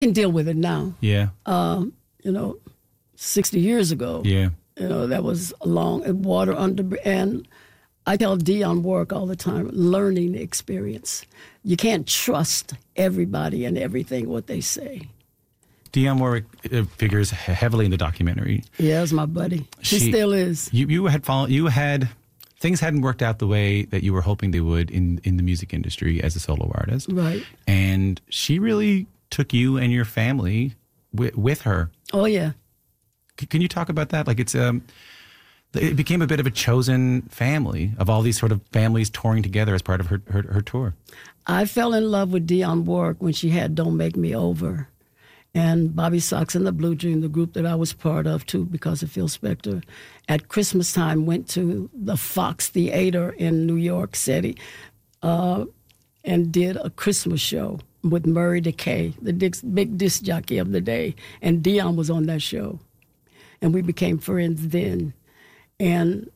can deal with it now. Yeah. 60 years ago. Yeah. That was a long water under, and I tell Dionne Warwick all the time, learning experience. You can't trust everybody and everything what they say. Dionne Warwick figures heavily in the documentary. Yeah, that's my buddy. She still is. Things hadn't worked out the way that you were hoping they would in the music industry as a solo artist. Right. And she really took you and your family with her. Oh, yeah. Can you talk about that? Like it became a bit of a chosen family of all these sort of families touring together as part of her tour. I fell in love with Dionne Warwick when she had Don't Make Me Over. And Bobby Sox and the Blue Dream, the group that I was part of, too, because of Phil Spector, at Christmas time went to the Fox Theater in New York City and did a Christmas show with Murray DeKay, the big disc jockey of the day. And Dionne was on that show. And we became friends then. And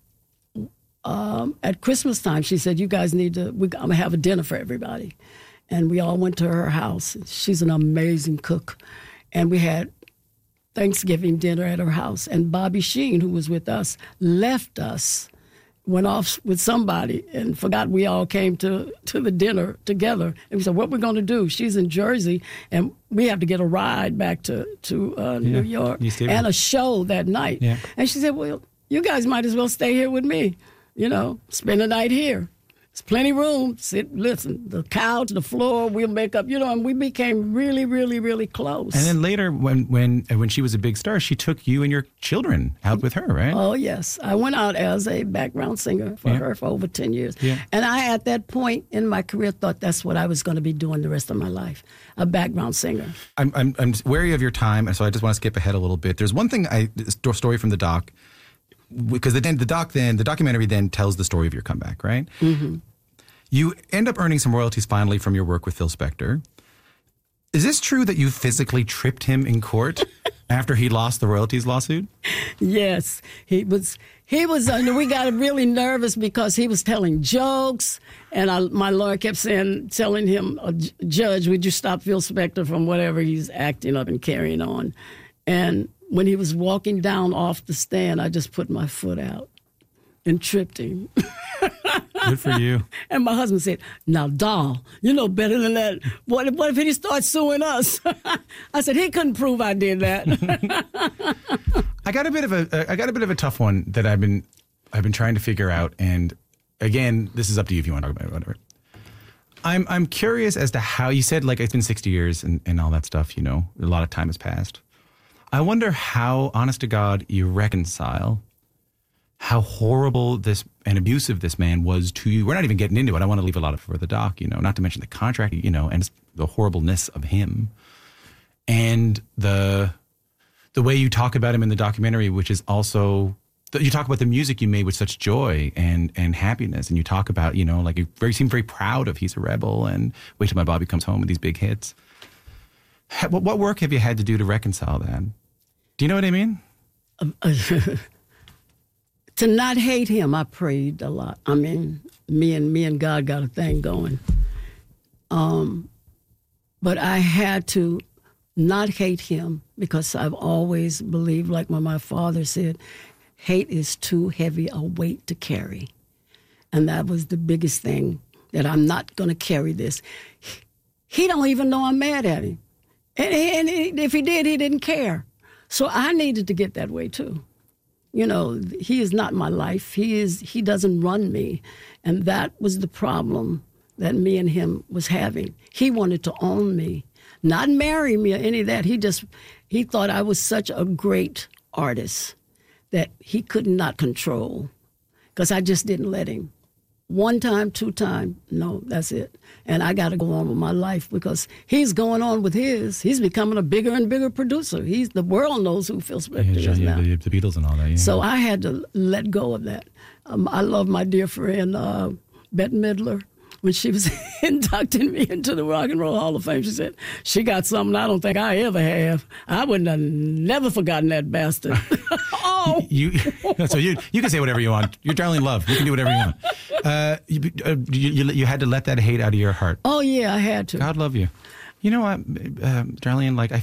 at Christmas time, she said, you guys I'm going to have a dinner for everybody. And we all went to her house. She's an amazing cook. And we had Thanksgiving dinner at her house. And Bobby Sheen, who was with us, left us, went off with somebody and forgot we all came to the dinner together. And we said, what we're going to do? She's in Jersey, and we have to get a ride back to New York and a show that night. Yeah. And she said, well, you guys might as well stay here with me, spend the night here. There's plenty of room. Listen, the couch, the floor, we'll make up, and we became really, really, really close. And then later, when she was a big star, she took you and your children out with her, right? Oh, yes. I went out as a background singer for her for over 10 years. Yeah. And I, at that point in my career, thought that's what I was going to be doing the rest of my life, a background singer. I'm wary of your time, so I just want to skip ahead a little bit. There's one thing, story from the doc, because the documentary then tells the story of your comeback, right? Mm-hmm. You end up earning some royalties finally from your work with Phil Spector. Is this true that you physically tripped him in court after he lost the royalties lawsuit? Yes, he was. We got really nervous because he was telling jokes, and my lawyer kept telling him, "Judge, would you stop Phil Spector from whatever he's acting up and carrying on?" And when he was walking down off the stand, I just put my foot out and tripped him. Good for you. And my husband said, now, doll, you know better than that. What if he starts suing us? I said, he couldn't prove I did that. I got a bit of a tough one that I've been trying to figure out. And again, this is up to you if you want to talk about it, whatever. I'm curious as to how you said, like, it's been 60 years and all that stuff, a lot of time has passed. I wonder how, honest to God, you reconcile how horrible and abusive this man was to you. We're not even getting into it. I want to leave a lot of it for the doc, not to mention the contract, and the horribleness of him. And the way you talk about him in the documentary, which is also, you talk about the music you made with such joy and happiness. And you talk about, like you seem very proud of He's a Rebel and Wait Till My Bobby Comes Home and these big hits. What work have you had to do to reconcile that? Do you know what I mean? To not hate him, I prayed a lot. I mean, me and God got a thing going. But I had to not hate him because I've always believed, like when my father said, hate is too heavy a weight to carry. And that was the biggest thing, that I'm not going to carry this. He don't even know I'm mad at him. And if he did, he didn't care. So I needed to get that way, too. He is not my life. He doesn't run me. And that was the problem that me and him was having. He wanted to own me, not marry me or any of that. He thought I was such a great artist that he could not control, because I just didn't let him. One time, two time, no, that's it. And I got to go on with my life because he's going on with his. He's becoming a bigger and bigger producer. The world knows who Phil Spector is now. The Beatles and all that. Yeah. So I had to let go of that. I love my dear friend Bette Midler. When she was inducting me into the Rock and Roll Hall of Fame, she said, she got something I don't think I ever have. I wouldn't have never forgotten that bastard. Oh. So you can say whatever you want. You're Darlene Love. You can do whatever you want. You had to let that hate out of your heart. Oh, yeah, I had to. God love you. You know what, Darlene, like